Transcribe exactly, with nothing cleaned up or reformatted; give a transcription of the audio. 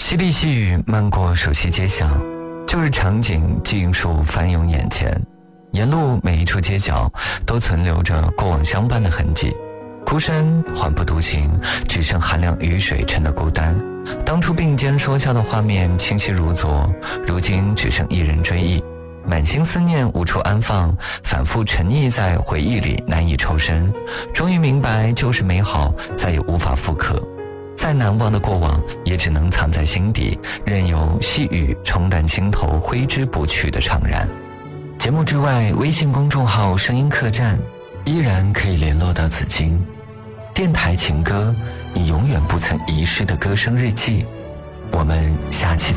淅沥细雨漫过熟悉街巷，旧日场景尽数翻涌眼前，沿路每一处街角都存留着过往相伴的痕迹。孤身缓步独行，只剩寒凉雨水沉的孤单。当初并肩说笑的画面清晰如昨，如今只剩一人追忆。满心思念无处安放，反复沉溺在回忆里难以抽身。终于明白，旧时美好再也无法复刻，再难忘的过往也只能藏在心底，任由细雨冲淡心头挥之不去的怅然。节目之外，微信公众号声音客栈依然可以联络到紫金。电台情歌，你永远不曾遗失的歌声日记。我们下期再见。